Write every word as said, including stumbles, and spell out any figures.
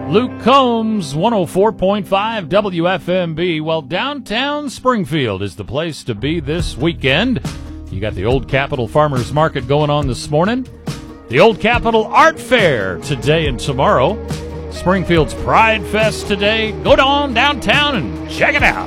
Luke Combs, one oh four point five W F M B. Well, downtown Springfield is the place to be this weekend. You got the Old Capitol Farmers Market going on this morning, the Old Capitol Art Fair today and tomorrow, Springfield's Pride Fest today. Go on downtown and check it out.